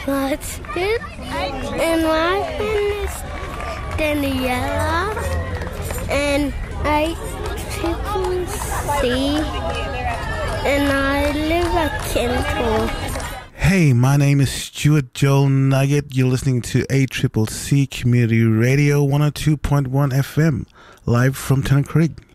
Martin, and my name is Daniela, and I triple C, and I live at Kenton. Hey, my name is Stuart Joel Nugget. You're listening to ACCC Community Radio 102.1 FM, live from Tennant Creek.